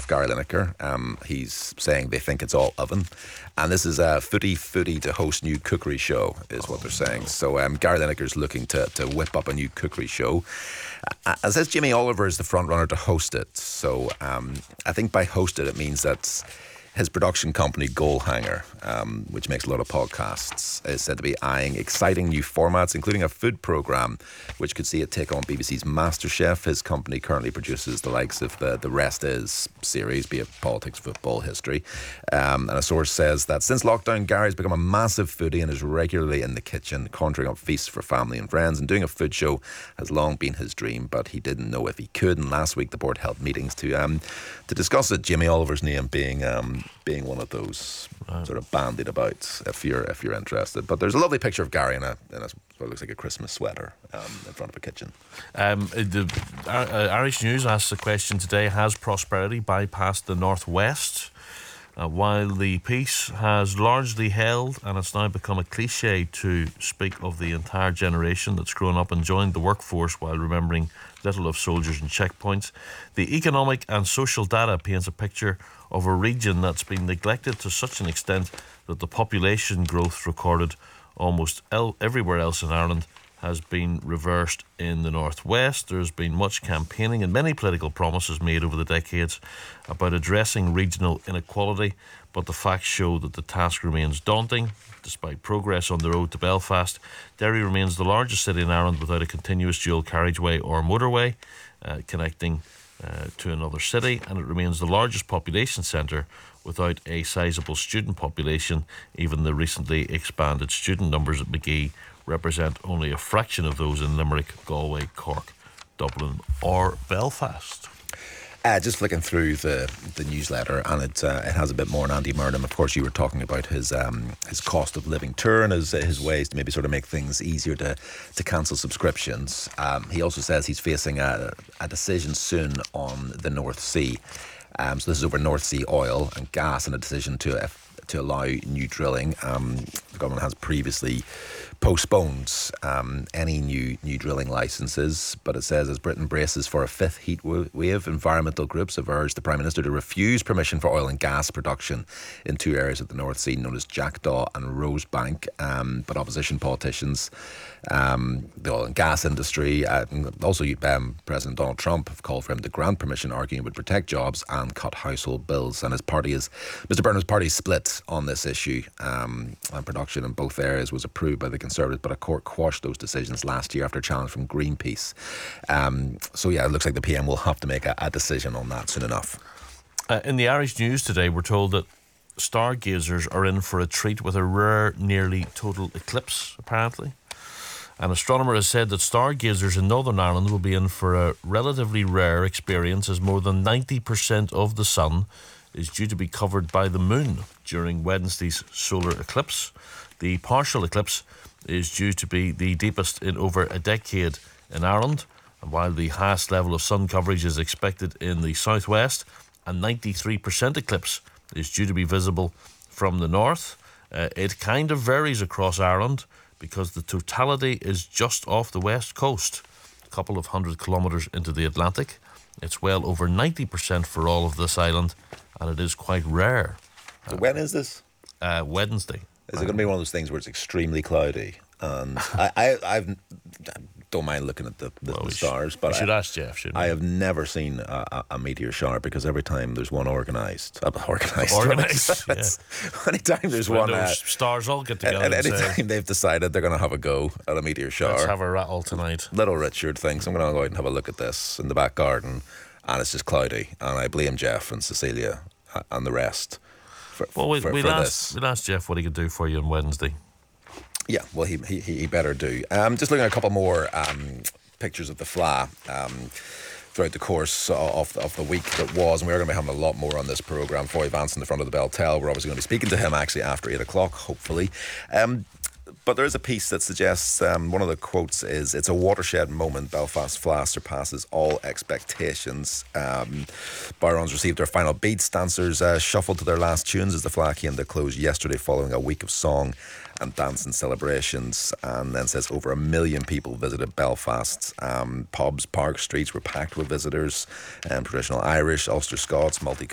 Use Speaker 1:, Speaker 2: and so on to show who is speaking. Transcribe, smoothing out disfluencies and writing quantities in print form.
Speaker 1: of Gary Lineker. He's saying they think it's all oven. And this is a footy to host new cookery show, is what they're saying. So Gary Lineker's looking to whip up a new cookery show. As says Jimmy Oliver is the front runner to host it. So I think by host it means that his production company, Goalhanger, which makes a lot of podcasts, is said to be eyeing exciting new formats, including a food programme, which could see it take on BBC's MasterChef. His company currently produces the likes of the Rest Is series, be it politics, football, history. And a source says that since lockdown, Gary's become a massive foodie and is regularly in the kitchen, conjuring up feasts for family and friends. And doing a food show has long been his dream, but he didn't know if he could. And last week, the board held meetings to discuss it. Jimmy Oliver's name being one of those sort of bandied about if you're interested. But there's a lovely picture of Gary in what looks like a Christmas sweater in front of a kitchen.
Speaker 2: The Irish News asks the question today: has prosperity bypassed the Northwest? While the piece has largely held, and it's now become a cliche to speak of the entire generation that's grown up and joined the workforce while remembering little of soldiers and checkpoints, the economic and social data paints a picture of a region that's been neglected to such an extent that the population growth recorded almost everywhere else in Ireland has been reversed in the Northwest. There's been much campaigning and many political promises made over the decades about addressing regional inequality, but the facts show that the task remains daunting. Despite progress on the road to Belfast, Derry remains the largest city in Ireland without a continuous dual carriageway or motorway connecting to another city, and it remains the largest population centre without a sizable student population. Even the recently expanded student numbers at Magee represent only a fraction of those in Limerick, Galway, Cork, Dublin or Belfast.
Speaker 1: Just flicking through the newsletter, and it has a bit more on Andy Murnham. Of course, you were talking about his cost of living tour and his ways to maybe sort of make things easier to cancel subscriptions. He also says he's facing a decision soon on the North Sea. So this is over North Sea oil and gas, and a decision to allow new drilling. The government has previously postponed any new drilling licences, but it says as Britain braces for a fifth heat wave, environmental groups have urged the Prime Minister to refuse permission for oil and gas production in two areas of the North Sea known as Jackdaw and Rosebank. But opposition politicians, the oil and gas industry, and also President Donald Trump have called for him to grant permission, arguing it would protect jobs and cut household bills. And Mr Burnham's party is split on this issue, and production in both areas was approved by the Conservatives, but a court quashed those decisions last year after a challenge from Greenpeace. So yeah, it looks like the PM will have to make a decision on that soon enough.
Speaker 2: In the Irish News today, we're told that stargazers are in for a treat with a rare, nearly total eclipse, apparently. An astronomer has said that stargazers in Northern Ireland will be in for a relatively rare experience, as more than 90% of the sun is due to be covered by the moon during Wednesday's solar eclipse. The partial eclipse is due to be the deepest in over a decade in Ireland, and while the highest level of sun coverage is expected in the southwest, a 93% eclipse is due to be visible from the north. It kind of varies across Ireland because the totality is just off the west coast, a couple of 100 kilometres into the Atlantic. It's well over 90% for all of this island, and it is quite rare.
Speaker 1: So when is this?
Speaker 2: Wednesday.
Speaker 1: Is it going to be one of those things where it's extremely cloudy? And I don't mind looking at the stars, but
Speaker 2: we should ask Jeff, shouldn't we?
Speaker 1: I have never seen a meteor shower, because every time there's one organised.
Speaker 2: Yeah.
Speaker 1: Anytime there's one,
Speaker 2: those stars all get together.
Speaker 1: And
Speaker 2: and
Speaker 1: anytime
Speaker 2: say,
Speaker 1: they've decided they're going to have a go at a meteor shower,
Speaker 2: let's have a rattle tonight.
Speaker 1: Little Richard thinks I'm going to go out and have a look at this in the back garden, and it's just cloudy, and I blame Jeff and Cecilia and the rest.
Speaker 2: We'll ask Jeff what he could do for you on Wednesday.
Speaker 1: Yeah, well, he better do. Just looking at a couple more pictures of the Fleadh throughout the course of the week that was, and we're going to be having a lot more on this programme. Foy Vance in the front of the Bell Tell. We're obviously going to be speaking to him actually after 8 o'clock, hopefully. But there is a piece that suggests, one of the quotes is, "It's a watershed moment. Belfast Fleadh surpasses all expectations." Byrons received their final beats. Dancers shuffled to their last tunes as the Fleadh came to close yesterday following a week of song and dance and celebrations. And then says over 1 million people visited Belfast. Pubs, parks, streets were packed with visitors. Traditional Irish, Ulster Scots, multicultural